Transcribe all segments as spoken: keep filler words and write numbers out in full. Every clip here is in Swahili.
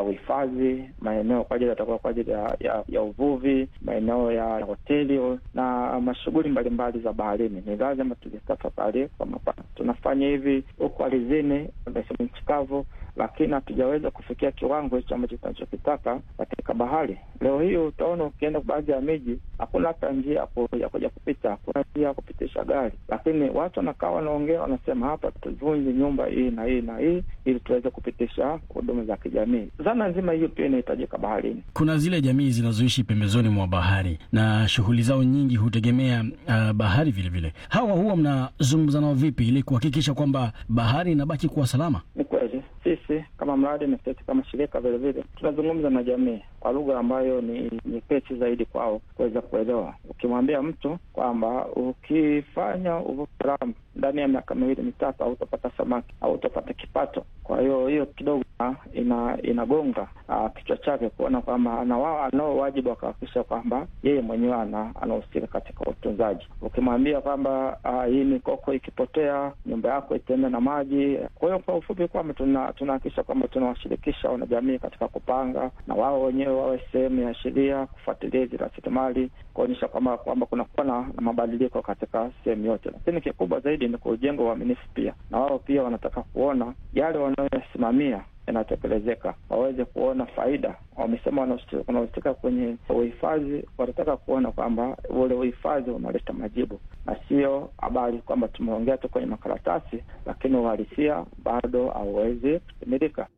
uhifadhi, maeneo kwa ajili yatakuwa kwa ajili ya, ya, ya uvuvi, maeneo ya hoteli na mashughuli mbalimbali za baharini. Ni lazima tujitafakari kama tunafanya hivi huko ardhini nchi kavu, lakini hatujaweza kufikia kiwango hicho ambacho tunachokitaka katika bahari. Leo hii utaona ukienda baadhi ya miji hakuna hata njia ya kuja kupita, hakuna njia ya kupitisha gari, lakini watu wanakaa wanaongea, wanasema hapa tuvunje nyumba hii na hii na hii ili tuweze kupitisha huduma za kijamii. Zana nzima hiyo pia inahitajika baharini. Kuna zile jamii zinazoishi pembezoni mwa bahari na shughuli zao nyingi hutegemea uh, bahari vile vile. Hawa huwa mnazungumza nao vipi ili kuhakikisha kwamba bahari inabaki kuwa salama? Ni kweli sisi kama mradi na sisi kama shirika vile vile tunazungumza na jamii kwa lugha ambayo ni nyepesi zaidi kwao kuweza kuelewa. Ukimwambia mtu kwamba ukifanya uvuvi haramu ndani ya miaka miwili mitatu au utapata samaki au utapata kipato, kwa hiyo hiyo kidogo ina inagonga kichwa chake kuona kwamba ana wao anao wajibu wa kuhakikisha kwamba yeye mwenyewe anahusika katika utunzaji. Ukimwambia kwamba hii mikoko ikipotea nyumba yako itaenda na maji. Kwa hiyo kwa ufupi kwamba tuna tunahakikisha kwamba tunawashirikisha wanajamii katika kupanga na wao wenyewe wawe sehemu ya sheria, kufuatilia hizo rasilimali, kuonyesha kwamba kwamba kuna kuwa na mabadiliko katika sehemu yote. Lakini kikubwa zaidi ni kujenga uaminifu pia, na wao pia wanataka kuona yale wanayosimamia yanatekelezeka, waweze kuona faida. Wamesema wanahusika kwenye uhifadhi, wanataka kuona kwamba ule uhifadhi unaleta majibu na sio habari kwamba tumeongea tu kwenye makaratasi lakini uhalisia bado hauwezi kutimilika.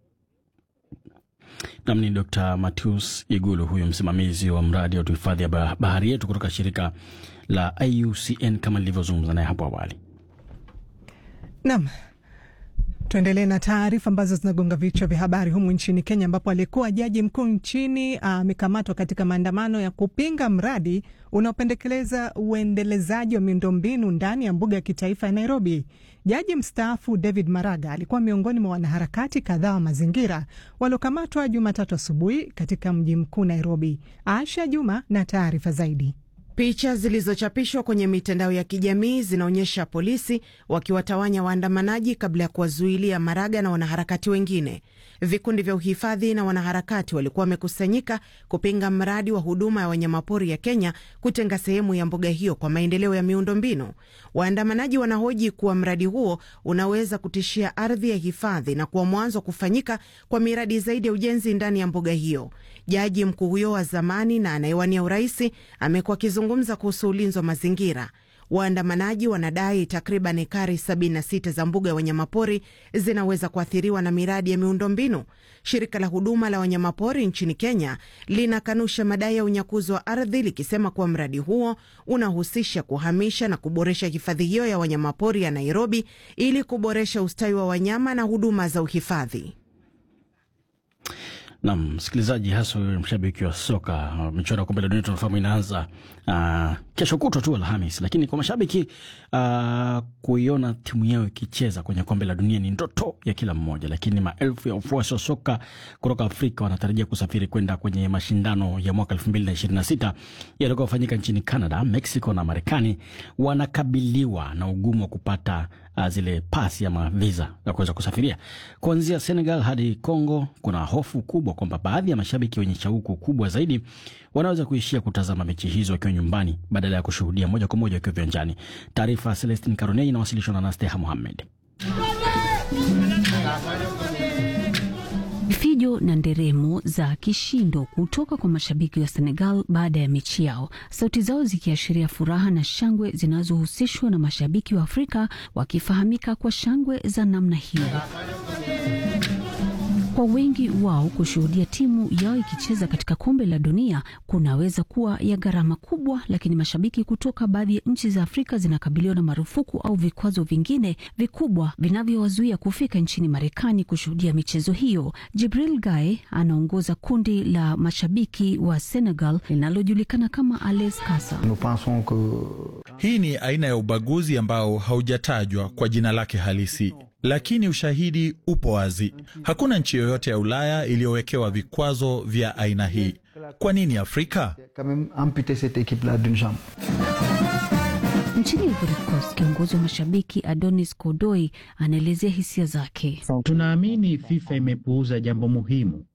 Namni Doctor Mathius Igulu, huyo msimamizi wa mradi wa uhifadhi ya bahari yetu kutoka shirika la I U C N kama nilivyozungumza naye hapo awali. Naam. Tuendelee na taarifa ambazo zinagonga vichwa vya habari humu nchini Kenya, ambapo alikuwa jaji mkuu nchini amekamatwa katika maandamano ya kupinga mradi unaopendekeleza uendelezaji wa miundombinu ndani ya mbuga ya kitaifa ya Nairobi. Jaji mstaafu David Maraga alikuwa miongoni mwa wanaharakati kadhaa wa mazingira waliokamatwa Jumatatu asubuhi katika mji mkuu Nairobi. Aisha Juma na taarifa zaidi. Picha zilizochapishwa kwenye mitandao ya kijamii zinaonyesha polisi wakiwatawanya waandamanaji kabla ya kuwazuilia Maraga na wanaharakati wengine. Vikundi vya uhifadhi na wanaharakati walikuwa wamekusanyika kupinga mradi wa huduma ya wanyamapori ya Kenya kutenga sehemu ya mbuga hiyo kwa maendeleo ya miundombinu. Waandamanaji wanahoji kuwa mradi huo unaweza kutishia ardhi ya hifadhi na kuwa mwanzo kufanyika kwa miradi zaidi ya ujenzi ndani ya mbuga hiyo. Jaji mkuu huyo wa zamani na anayewania urais amekuwa akizungumza kuhusu ulinzi wa mazingira. Waandamanaji wanadai takriban ekari sabini na sita za mbuga ya wanyamapori zinaweza kuathiriwa na miradi ya miundombinu. Shirika la huduma la wanyamapori nchini Kenya linakanusha madai ya unyakuzi wa ardhi, likisema kuwa mradi huo unahusisha kuhamisha na kuboresha hifadhi hiyo ya wanyamapori ya Nairobi ili kuboresha ustawi wa wanyama na huduma za uhifadhi. Na msikilizaji, hasa mshabiki wa soka, michuano ya kombe la dunia tunafahamu inaanza uh, kesho kutwa tu Alhamisi, lakini kwa mashabiki uh, kuiona timu yao ikicheza kwenye kombe la dunia ni ndoto ya kila mmoja. Lakini maelfu ya wafuasi wa soka kutoka Afrika wanatarajia kusafiri kwenda kwenye mashindano ya mwaka elfu mbili na ishirini na sita yatakayofanyika nchini Canada, Mexico na Marekani. Wanakabiliwa na ugumu wa kupata uh, zile pasi ama visa za kuweza kusafiria. Kuanzia Senegal hadi Kongo, kuna hofu kubwa kwamba baadhi ya mashabiki wenye shauku kubwa zaidi wanaweza kuishia kutazama mechi hizo wakiwa nyumbani badala ya kushuhudia moja kwa moja wakiwa viwanjani. Taarifa Celestine Caronei inawasilishwa na Nasteha Mohamed. Fijo na nderemo za kishindo kutoka kwa mashabiki wa Senegal baada ya mechi yao, sauti zao zikiashiria furaha na shangwe zinazohusishwa na mashabiki wa Afrika wakifahamika kwa shangwe za namna hiyo. Kwa wengi wao, kushuhudia timu yao ikicheza katika kombe la dunia kunaweza kuwa ya gharama kubwa, lakini mashabiki kutoka baadhi ya nchi za Afrika zinakabiliwa na marufuku au vikwazo vingine vikubwa vinavyowazuia kufika nchini Marekani kushuhudia michezo hiyo. Jibril Gaye anaongoza kundi la mashabiki wa Senegal linalojulikana kama Ales Kasa. Hii ni aina ya ubaguzi ambao haujatajwa kwa jina lake halisi, lakini ushahidi upo wazi. Hakuna nchi yoyote ya Ulaya iliyowekewa vikwazo vya aina hii. Kwa nini Afrika? Nchini Ivory Coast, kiongozi wa mashabiki Adonis Kodoi anaelezea hisia zake. Tunaamini FIFA imepuuza jambo muhimu.